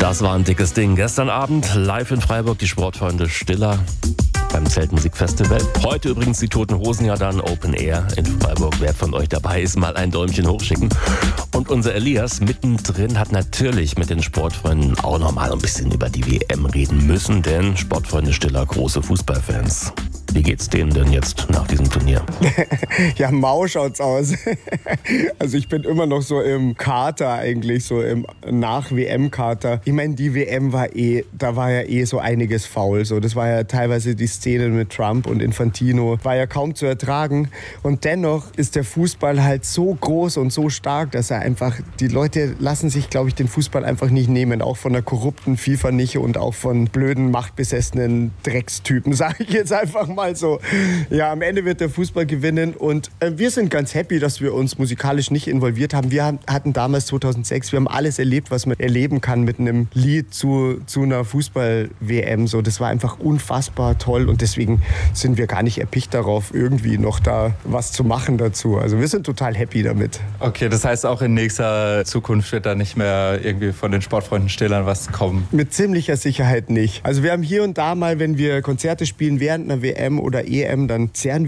Das war ein dickes Ding. Gestern Abend live in Freiburg die Sportfreunde Stiller beim Zeltmusikfestival. Heute übrigens die Toten Hosen ja dann Open Air in Freiburg. Wer von euch dabei ist, mal ein Däumchen hochschicken. Und unser Elias mittendrin hat natürlich mit den Sportfreunden auch noch mal ein bisschen über die WM reden müssen, denn Sportfreunde Stiller, große Fußballfans. Wie geht's denen denn jetzt nach diesem Turnier? Ja, mau schaut's aus. Also ich bin immer noch so im Kater eigentlich, so im Nach-WM-Kater. Ich meine, die WM da war ja so einiges faul. So, das war ja teilweise die Szene mit Trump und Infantino, war ja kaum zu ertragen. Und dennoch ist der Fußball halt so groß und so stark, dass die Leute lassen sich, glaube ich, den Fußball einfach nicht nehmen. Auch von der korrupten FIFA nicht und auch von blöden, machtbesessenen Dreckstypen, sage ich jetzt einfach mal so. Ja, am Ende wird der Fußball gewinnen und wir sind ganz happy, dass wir uns musikalisch nicht involviert haben. Wir hatten damals 2006, wir haben alles erlebt, was man erleben kann mit einem Lied zu einer Fußball-WM. So, das war einfach unfassbar toll und deswegen sind wir gar nicht erpicht darauf, irgendwie noch da was zu machen dazu. Also wir sind total happy damit. Okay, das heißt auch in nächster Zukunft wird da nicht mehr irgendwie von den Sportfreunden Stillern was kommen? Mit ziemlicher Sicherheit nicht. Also wir haben hier und da mal, wenn wir Konzerte spielen während einer WM oder EM, dann zehren